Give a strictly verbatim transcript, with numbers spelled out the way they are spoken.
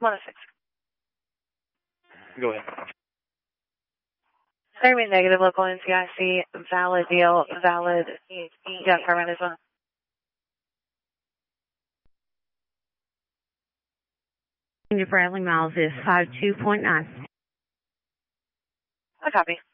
one oh six. Go ahead. Very negative local N C I C, valid deal, valid gas permit as well. Your Bradley miles is five two point nine. I copy.